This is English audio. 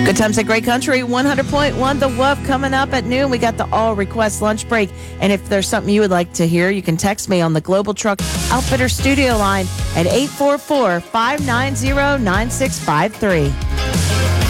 Good times at Great Country, 100.1 The Wolf coming up at noon. We got the all request lunch break. And if there's something you would like to hear, you can text me on the Global Truck Outfitter studio line at 844-590-9653.